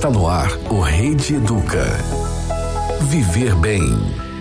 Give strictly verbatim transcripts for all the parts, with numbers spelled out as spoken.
Está no ar o Rede Educa. Viver bem.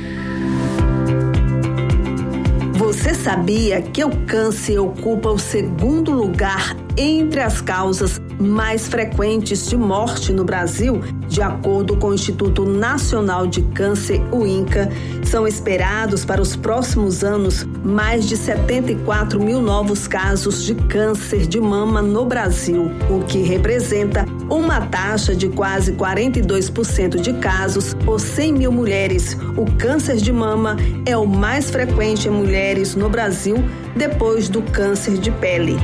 Você sabia que o câncer ocupa o segundo lugar entre as causas mais frequentes de morte no Brasil? De acordo com o Instituto Nacional de Câncer, o INCA, são esperados para os próximos anos mais de setenta e quatro mil novos casos de câncer de mama no Brasil, o que representa uma taxa de quase quarenta e dois por cento de casos por cem mil mulheres. O câncer de mama é o mais frequente em mulheres no Brasil, depois do câncer de pele.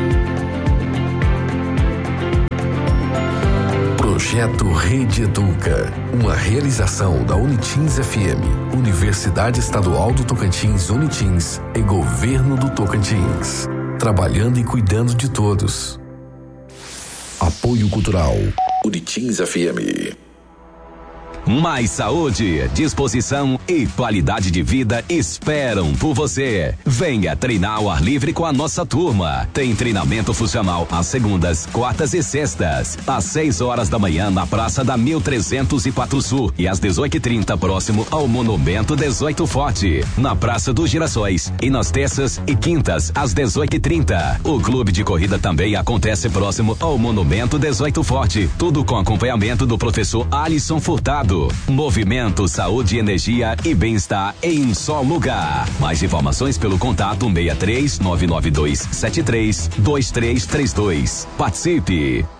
Projeto Rede Educa, uma realização da Unitins F M, Universidade Estadual do Tocantins Unitins e Governo do Tocantins. Trabalhando e cuidando de todos. Apoio Cultural Unitins F M. Mais saúde, disposição e qualidade de vida esperam por você. Venha treinar ao ar livre com a nossa turma. Tem treinamento funcional às segundas, quartas e sextas, às seis horas da manhã na Praça da mil trezentos e quatro Sul e às dezoito e trinta próximo ao Monumento dezoito Forte, na Praça dos Girassóis, e nas terças e quintas às dezoito e trinta. O clube de corrida também acontece próximo ao Monumento dezoito Forte, tudo com acompanhamento do professor Alisson Furtado. Movimento, saúde, energia e bem-estar em um só lugar. Mais informações pelo contato seis três nove nove dois sete três dois três três dois. Participe!